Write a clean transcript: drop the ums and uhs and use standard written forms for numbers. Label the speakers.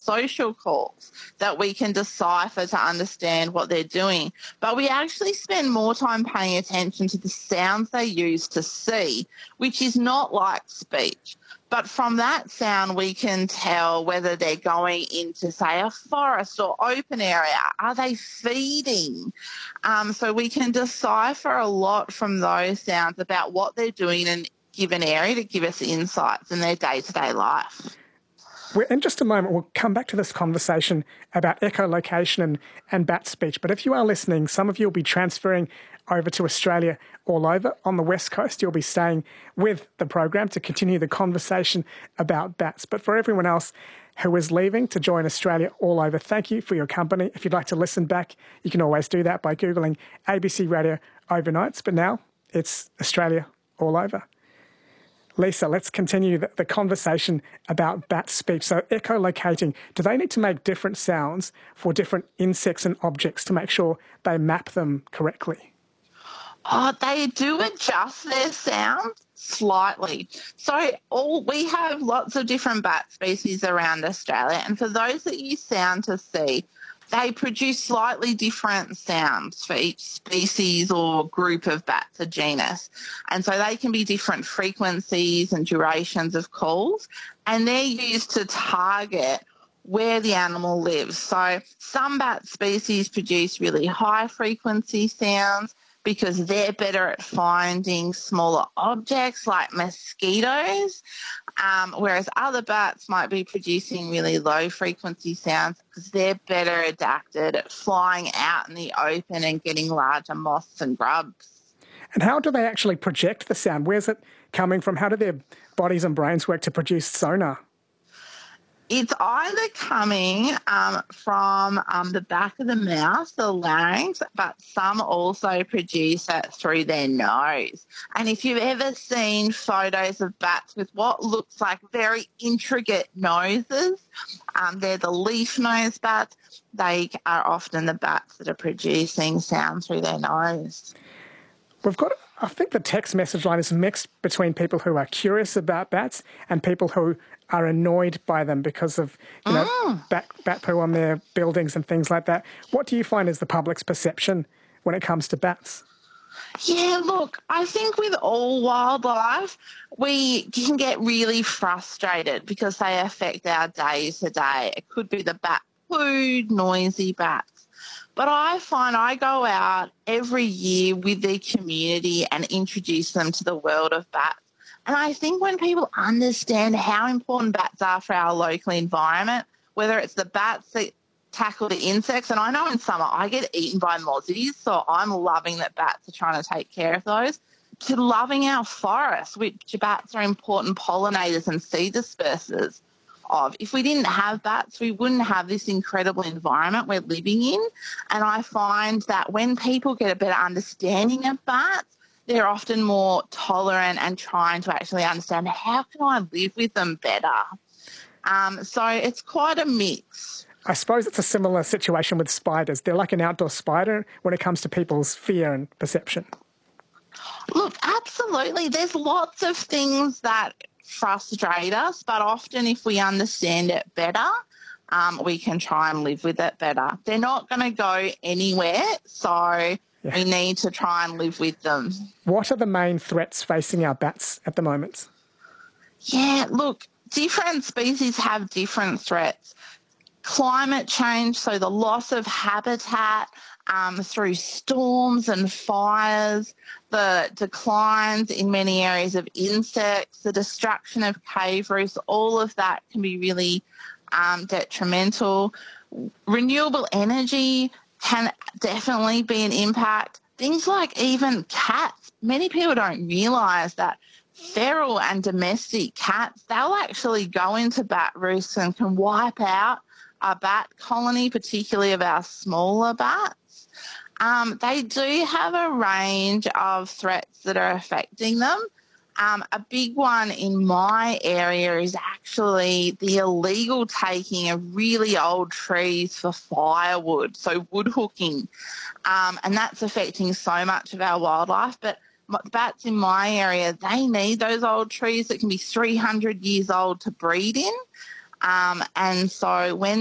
Speaker 1: social calls that we can decipher to understand what they're doing. But we actually spend more time paying attention to the sounds they use to see, which is not like speech. But from that sound, we can tell whether they're going into, say, a forest or open area. Are they feeding? So we can decipher a lot from those sounds about what they're doing in a given area to give us insights in their day-to-day life.
Speaker 2: In just a moment, we'll come back to this conversation about echolocation and bat speech. But if you are listening, some of you will be transferring over to Australia all over. On the West Coast, you'll be staying with the program to continue the conversation about bats. But for everyone else who is leaving to join Australia all over, thank you for your company. If you'd like to listen back, you can always do that by Googling ABC Radio Overnights. But now it's Australia all over. Lisa, let's continue the conversation about bat speech. So echolocating, do they need to make different sounds for different insects and objects to make sure they map them correctly?
Speaker 1: Oh, they do adjust their sound slightly. So we have lots of different bat species around Australia, and for those that use sound to see, they produce slightly different sounds for each species or group of bats, a genus. And so they can be different frequencies and durations of calls, and they're used to target where the animal lives. So some bat species produce really high frequency sounds because they're better at finding smaller objects like mosquitoes, whereas other bats might be producing really low frequency sounds because they're better adapted at flying out in the open and getting larger moths and grubs.
Speaker 2: And how do they actually project the sound? Where's it coming from? How do their bodies and brains work to produce sonar?
Speaker 1: It's either coming from the back of the mouth, the larynx, but some also produce it through their nose. And if you've ever seen photos of bats with what looks like very intricate noses, they're the leaf-nosed bats. They are often the bats that are producing sound through their nose.
Speaker 2: I think the text message line is mixed between people who are curious about bats and people who are annoyed by them because of bat poo on their buildings and things like that. What do you find is the public's perception when it comes to bats?
Speaker 1: Yeah, look, I think with all wildlife, we can get really frustrated because they affect our day-to-day. It could be the bat poo, noisy bats. But I find I go out every year with the community and introduce them to the world of bats. And I think when people understand how important bats are for our local environment, whether it's the bats that tackle the insects, and I know in summer I get eaten by mozzies, so I'm loving that bats are trying to take care of those, to loving our forests, which bats are important pollinators and seed dispersers of. If we didn't have bats, we wouldn't have this incredible environment we're living in. And I find that when people get a better understanding of bats, they're often more tolerant and trying to actually understand how can I live with them better. So it's quite a mix.
Speaker 2: I suppose it's a similar situation with spiders. They're like an outdoor spider when it comes to people's fear and perception.
Speaker 1: Look, absolutely. There's lots of things that frustrate us, but often if we understand it better, we can try and live with it better. They're not going to go anywhere, so we need to try and live with them.
Speaker 2: What are the main threats facing our bats at the moment?
Speaker 1: Yeah, look, different species have different threats. Climate change, so the loss of habitat through storms and fires, the declines in many areas of insects, the destruction of cave roofs, all of that can be really detrimental. Renewable energy can definitely be an impact. Things like even cats. Many people don't realise that feral and domestic cats, they'll actually go into bat roosts and can wipe out a bat colony, particularly of our smaller bats. They do have a range of threats that are affecting them. A big one in my area is actually the illegal taking of really old trees for firewood, so wood hooking. And that's affecting so much of our wildlife. But bats in my area, they need those old trees that can be 300 years old to breed in. And so when